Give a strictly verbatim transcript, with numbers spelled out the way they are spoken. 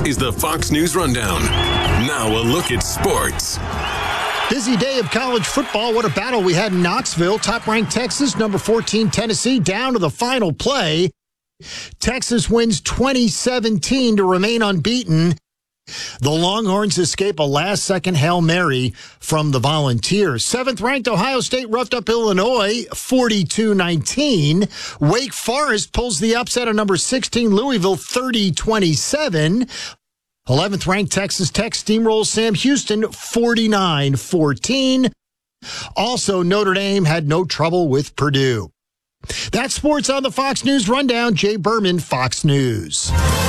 is the Fox News Rundown. Now a look at sports. Busy day of college football. What a battle we had in Knoxville. Top-ranked Texas, number fourteen Tennessee, down to the final play. Texas wins twenty seventeen to remain unbeaten. The Longhorns escape a last-second Hail Mary from the Volunteers. Seventh-ranked Ohio State roughed up Illinois forty-two nineteen. Wake Forest pulls the upset of number sixteen Louisville thirty twenty-seven. eleventh-ranked Texas Tech steamrolls Sam Houston forty-nine fourteen. Also, Notre Dame had no trouble with Purdue. That's sports on the Fox News Rundown. Jay Berman, Fox News.